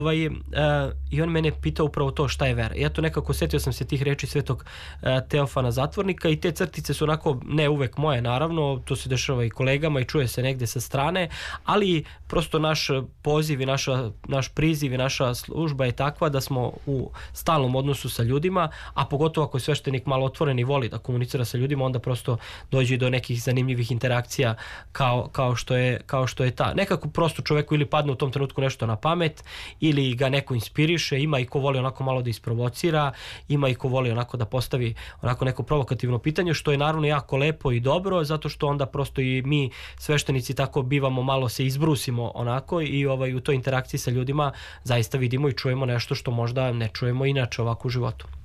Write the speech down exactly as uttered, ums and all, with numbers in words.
Ovaj, uh, I on mene pitao upravo to šta je vera. Ja to nekako setio sam se tih reči svetog uh, Teofana Zatvornika i te crtice su onako, ne uvek moje naravno, to se dešava i kolegama i čuje se negde sa strane, ali prosto naš poziv i naša, naš priziv i naša služba je takva da smo u stalnom odnosu sa ljudima, a pogotovo ako je sveštenik malo otvoren i voli da komunicira sa ljudima, onda prosto dođe do nekih zanimljivih interakcija kao, kao, što je, kao što je ta. Nekako prosto čoveku ili padne u tom trenutku nešto na pamet ili ga neko inspiriše, ima i ko voli onako malo da isprovocira, ima i ko voli onako da postavi onako neko provokativno pitanje, što je naravno jako lepo i dobro, zato što onda prosto i mi sveštenici tako bivamo, malo se izbrusimo onako i ovaj, u toj interakciji sa ljudima zaista vidimo i čujemo nešto što možda ne čujemo inače ovako u životu.